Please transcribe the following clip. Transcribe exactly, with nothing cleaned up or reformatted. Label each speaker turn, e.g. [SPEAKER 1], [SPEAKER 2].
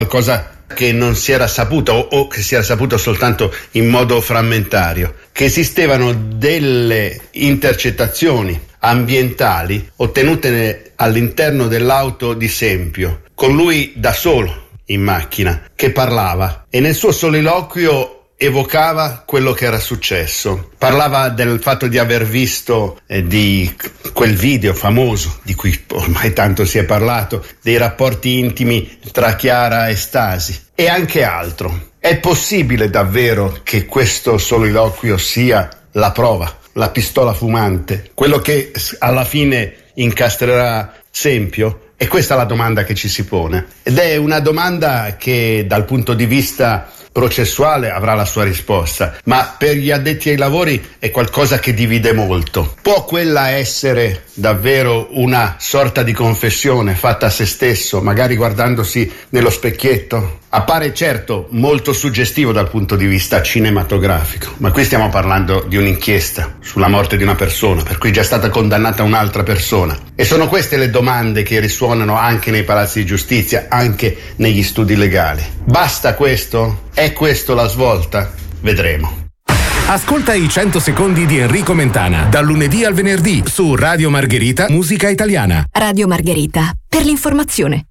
[SPEAKER 1] qualcosa che non si era saputo o, o che si era saputo soltanto in modo frammentario, che esistevano delle intercettazioni ambientali ottenute all'interno dell'auto di Sempio, con lui da solo in macchina, che parlava e nel suo soliloquio evocava quello che era successo. Parlava del fatto di aver visto eh, di quel video famoso di cui ormai tanto si è parlato, dei rapporti intimi tra Chiara e Stasi e anche altro. È possibile davvero che questo soliloquio sia la prova, la pistola fumante, quello che alla fine incastrerà Sempio? E questa è la domanda che ci si pone. Ed è una domanda che dal punto di vista processuale avrà la sua risposta, ma per gli addetti ai lavori è qualcosa che divide molto. Può quella essere davvero una sorta di confessione fatta a se stesso, magari guardandosi nello specchietto? Appare certo molto suggestivo dal punto di vista cinematografico, ma qui stiamo parlando di un'inchiesta sulla morte di una persona, per cui è già stata condannata un'altra persona. E sono queste le domande che risuonano anche nei palazzi di giustizia, anche negli studi legali. Basta questo? È questo la svolta? Vedremo.
[SPEAKER 2] Ascolta i cento secondi di Enrico Mentana, dal lunedì al venerdì su Radio Margherita Musica Italiana.
[SPEAKER 3] Radio Margherita, per l'informazione.